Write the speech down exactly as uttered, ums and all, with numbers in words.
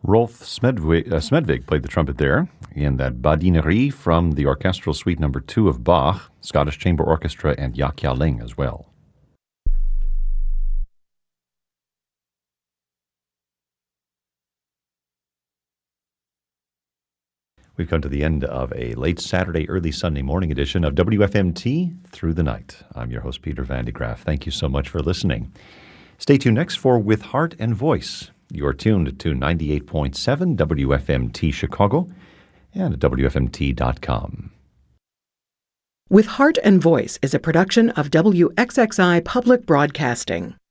Rolf Smedvig, uh, Smedvig played the trumpet there in that Badinerie from the Orchestral Suite Number two of Bach, Scottish Chamber Orchestra, and Yak Ling as well. We've come to the end of a late Saturday, early Sunday morning edition of W F M T Through the Night. I'm your host, Peter Van de Graaff. Thank you so much for listening. Stay tuned next for With Heart and Voice. You're tuned to ninety-eight point seven W F M T Chicago and at W F M T dot com. With Heart and Voice is a production of W X X I Public Broadcasting.